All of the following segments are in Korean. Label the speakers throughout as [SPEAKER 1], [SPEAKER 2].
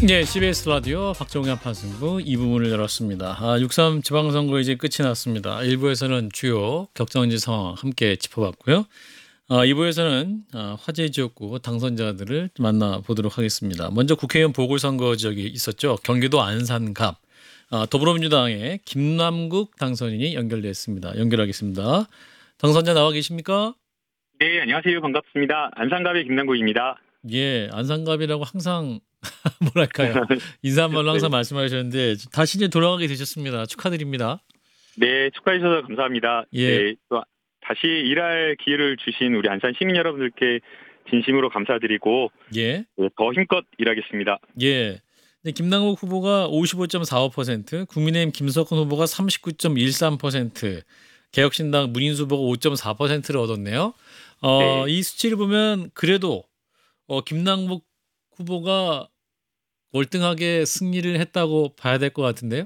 [SPEAKER 1] 네, CBS 라디오 박정현 판승부 2부문을 열었습니다. 6.3 지방선거 이제 끝이 났습니다. 1부에서는 주요 격정지 상황 함께 짚어봤고요. 2부에서는 화재 지역구 당선자들을 만나보도록 하겠습니다. 먼저 국회의원 보궐선거 지역이 있었죠. 경기도 안산갑. 더불어민주당의 김남국 당선인이 연결됐습니다. 연결하겠습니다. 당선자 나와 계십니까?
[SPEAKER 2] 네, 안녕하세요. 반갑습니다. 안산갑의 김남국입니다.
[SPEAKER 1] 예, 안산갑이라고 항상 뭐랄까요. 인사말로
[SPEAKER 2] 네,
[SPEAKER 1] 항상 말씀하셨는데 다시 이제 돌아가게 되셨습니다. 축하드립니다.
[SPEAKER 2] 네, 축하해 주셔서 감사합니다.
[SPEAKER 1] 예,
[SPEAKER 2] 네, 또 다시 일할 기회를 주신 우리 안산 시민 여러분들께 진심으로 감사드리고
[SPEAKER 1] 예,
[SPEAKER 2] 네, 더 힘껏 일하겠습니다.
[SPEAKER 1] 예. 네, 김남국 후보가 55.45%, 국민의힘 김석훈 후보가 39.13%, 개혁신당 문인수 후보가 5.4%를 얻었네요.
[SPEAKER 2] 네,
[SPEAKER 1] 이 수치를 보면 그래도 김남국 후보가 월등하게 승리를 했다고 봐야 될 것 같은데요.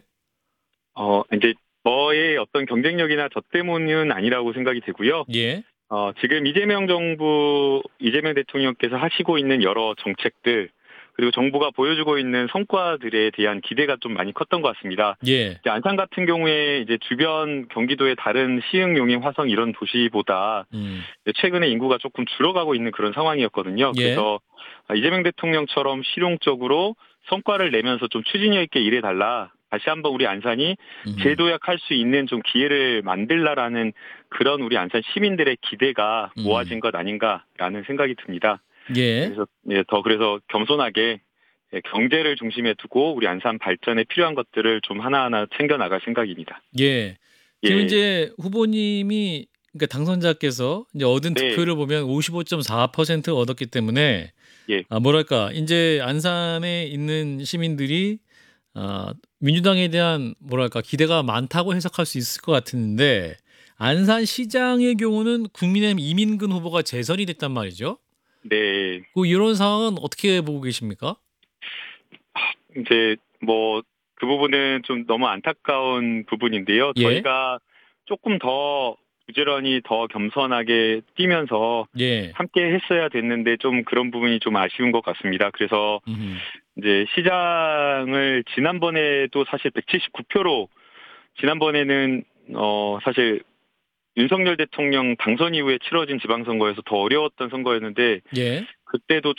[SPEAKER 2] 이제 저의 어떤 경쟁력이나 저 때문은 아니라고 생각이 되고요.
[SPEAKER 1] 예,
[SPEAKER 2] 지금 이재명 대통령께서 하시고 있는 여러 정책들, 그리고 정부가 보여주고 있는 성과들에 대한 기대가 좀 많이 컸던 것 같습니다.
[SPEAKER 1] 예,
[SPEAKER 2] 이제 안산 같은 경우에 이제 주변 경기도의 다른 시흥, 용인, 화성 이런 도시보다 최근에 인구가 조금 줄어가고 있는 그런 상황이었거든요.
[SPEAKER 1] 예,
[SPEAKER 2] 그래서 이재명 대통령처럼 실용적으로 성과를 내면서 좀 추진력 있게 일해달라. 다시 한번 우리 안산이
[SPEAKER 1] 음,
[SPEAKER 2] 재도약할 수 있는 좀 기회를 만들라라는 그런 우리 안산 시민들의 기대가 모아진
[SPEAKER 1] 음,
[SPEAKER 2] 것 아닌가라는 생각이 듭니다.
[SPEAKER 1] 예,
[SPEAKER 2] 그래서 겸손하게 경제를 중심에 두고 우리 안산 발전에 필요한 것들을 좀 하나하나 챙겨 나갈 생각입니다.
[SPEAKER 1] 예. 지금
[SPEAKER 2] 예,
[SPEAKER 1] 이제 후보님이 그러니까 당선자께서 이제 얻은
[SPEAKER 2] 네,
[SPEAKER 1] 득표를 보면 55.4% 얻었기 때문에
[SPEAKER 2] 예,
[SPEAKER 1] 뭐랄까 이제 안산에 있는 시민들이 민주당에 대한 뭐랄까 기대가 많다고 해석할 수 있을 것 같은데 안산시장의 경우는 국민의힘 이민근 후보가 재선이 됐단 말이죠.
[SPEAKER 2] 네.
[SPEAKER 1] 이런 상황은 어떻게 보고 계십니까?
[SPEAKER 2] 이제 뭐 그 부분은 좀 너무 안타까운 부분인데요.
[SPEAKER 1] 예,
[SPEAKER 2] 저희가 조금 더 부지런히 더 겸손하게 뛰면서
[SPEAKER 1] 예,
[SPEAKER 2] 함께 했어야 됐는데 좀 그런 부분이 좀 아쉬운 것 같습니다. 그래서
[SPEAKER 1] 음,
[SPEAKER 2] 이제 시장을 지난번에도 사실 179표로 지난번에는 사실 윤석열 대통령 당선 이후에 치러진 지방선거에서 더 어려웠던 선거였는데
[SPEAKER 1] 예,
[SPEAKER 2] 그때도